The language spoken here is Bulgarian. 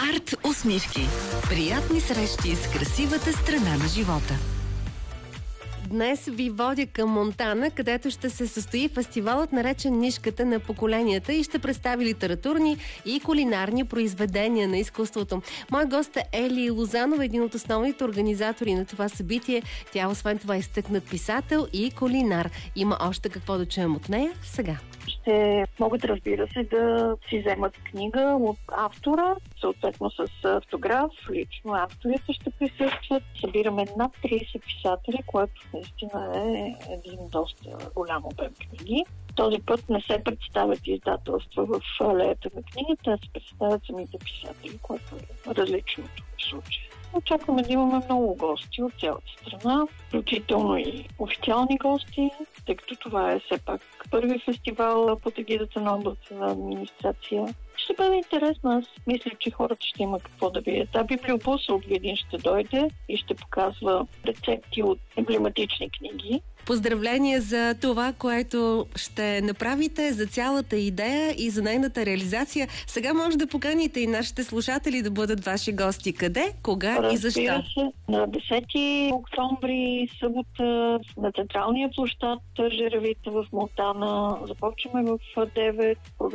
Арт усмивки. Приятни срещи с красивата страна на живота. Днес ви водя към Монтана, където ще се състои фестивалът, наречен Нишката на поколенията, и ще представи литературни и кулинарни произведения на изкуството. Мой гост е Ели Лозанова, един от основните организатори на това събитие. Тя освен това е изтъкнат писател и кулинар. Има още какво да чуем от нея сега. Ще могат, разбира се, да си вземат книга от автора, съответно с автограф. Лично авторите ще присъстват. Събираме над 30 писатели, което наистина е един доста голям обем книги. Този път не се представят издателства в алеята на книгата, а се представят самите писатели, което е различното в случая. Очакваме да имаме много гости от цялата страна, включително и официални гости, тъй като това е все пак първи фестивал под егидата на областна администрация. Ще бъде интересно. Аз мисля, че хората ще има какво да видят. Библиобуса от Видин ще дойде и ще показва рецепти от емблематични книги. Поздравления за това, което ще направите, за цялата идея и за нейната реализация. Сега може да поканите и нашите слушатели да бъдат ваши гости. Къде, кога и защо? Разбира се, на 10 октомври, събота, на централния площад Жеравица в Монтана. Започваме в 9.